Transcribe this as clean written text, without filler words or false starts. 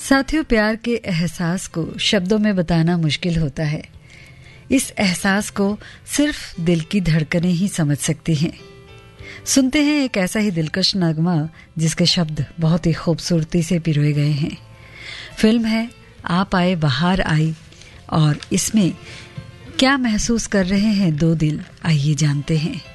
साथियों, प्यार के एहसास को शब्दों में बताना मुश्किल होता है। इस एहसास को सिर्फ दिल की धड़कनें ही समझ सकती हैं। सुनते हैं एक ऐसा ही दिलकश नगमा जिसके शब्द बहुत ही खूबसूरती से पिरोए गए हैं। फिल्म है आप आए बहार आई, और इसमें क्या महसूस कर रहे हैं दो दिल, आइए जानते हैं।